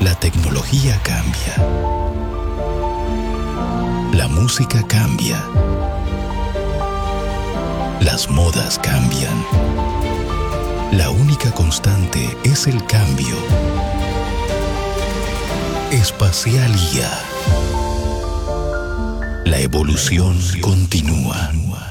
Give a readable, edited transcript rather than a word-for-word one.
La tecnología cambia. La música cambia. Las modas cambian. La única constante es el cambio. Espacial IA. La evolución continúa.